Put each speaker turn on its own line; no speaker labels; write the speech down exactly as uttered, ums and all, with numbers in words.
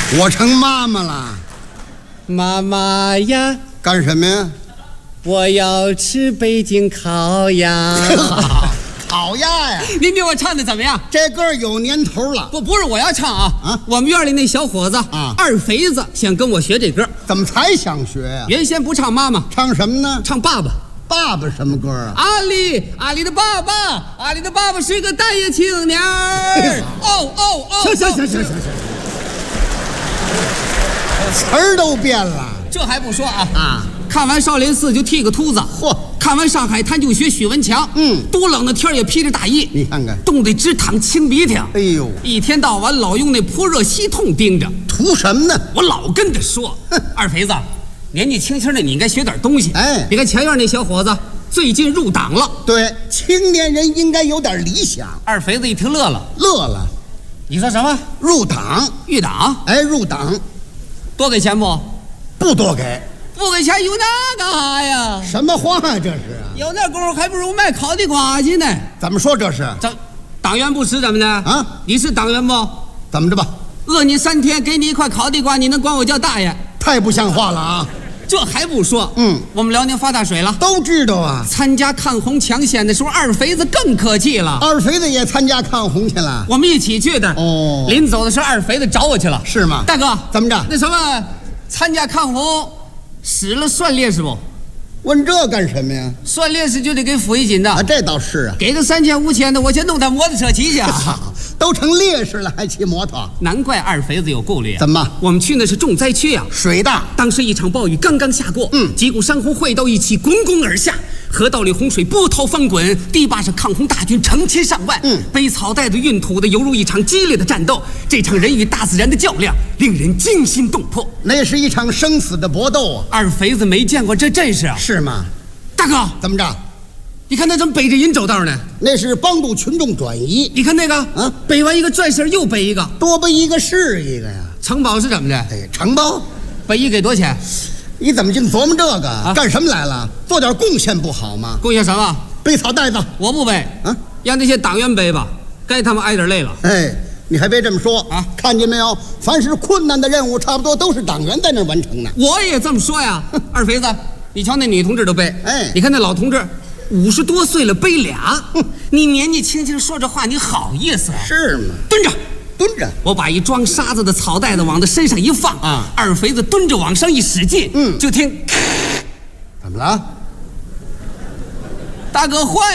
我成妈妈了。
妈妈呀，
干什么呀？
我要吃北京烤鸭。
烤鸭呀！
您给我唱的怎么样？
这歌有年头了。
不，不是我要唱啊
啊！
我们院里那小伙子
啊，
二肥子想跟我学这歌，
怎么才想学呀？
原先不唱妈妈，
唱什么呢？
唱爸爸。
爸爸什么歌啊？
阿里，阿里的爸爸，阿里的爸爸是个大爷青年儿。哦哦哦！
行行行行行行，词儿都变了。
这还不说啊
啊！
看完少林寺就剃个秃子，
嚯！
看完上海滩就学许文强，
嗯，
多冷的天也披着大衣，
你看看，
冻得直淌清鼻涕。
哎呦，
一天到晚老用那扑热息痛盯着，
图什么呢？
我老跟他说，二肥子，年纪轻轻的你应该学点东西。
哎，
你看前院那小伙子最近入党了，
对，青年人应该有点理想。
二肥子一听乐了，
乐了，
你说什么？
入党？
入党？
哎，入党，
多给钱不？
不多给。
不给钱有那干啥呀？
什么话呀、啊、这是啊！
有那功夫还不如卖烤地瓜去呢。
怎么说这是？
这党员不吃怎么的
啊？
你是党员不？
怎么着吧？
饿你三天，给你一块烤地瓜，你能管我叫大爷？
太不像话了啊！
这还不说，
嗯，
我们辽宁发大水了，
都知道啊。
参加抗洪抢险的时候，二肥子更客气了。
二肥子也参加抗洪去了，
我们一起去的。
哦，
临走的时候，二肥子找我去了。
是吗？
大哥，
怎么着？
那什么，参加抗洪。使了算烈士不？
问这干什么呀？
算烈士就得给抚恤金的
啊，这倒是啊。
给个三千五千的，我去弄台摩托车骑去。
都成烈士了，还骑摩托？
难怪二肥子有顾虑啊。
怎么？
我们去那是重灾区啊，
水大。
当时一场暴雨刚刚下过，
嗯，
几股山洪汇到一起，滚滚而下。河道里洪水波涛翻滚，堤坝上抗洪大军成千上万，
嗯，
背草带的运土的，犹如一场激烈的战斗。这场人与大自然的较量，令人惊心动魄。
那是一场生死的搏斗啊！
二肥子没见过这阵势啊！
是吗？
大哥，
怎么着？
你看他怎么背着人走道呢？
那是帮助群众转移。
你看那个，
啊，
背完一个转身又背一个，
多背一个是一个呀。
承包是怎么的？
哎，承包，
背一给多少钱？
你怎么净琢磨这个？
啊、
干什么来了？做点贡献不好吗？
贡献什么？
背草袋子。
我不背
啊，
让那些党员背吧，该他们挨点累了。
哎，你还别这么说
啊！
看见没有？凡是困难的任务，差不多都是党员在那完成的。
我也这么说呀。二肥子，你瞧那女同志都背，
哎，
你看那老同志五十多岁了背俩，你年纪轻轻说这话，你好意思啊？
是吗？
蹲着。
蹲着，
我把一装沙子的草袋子往他身上一放
啊，
二肥子蹲着往上一使劲，
嗯，
就听，
怎么了？
大哥坏。